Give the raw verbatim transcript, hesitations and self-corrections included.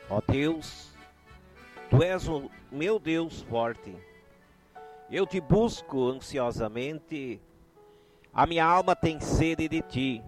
Ó Deus, Tu és o meu Deus forte. Eu te busco ansiosamente. A minha alma tem sede de Ti.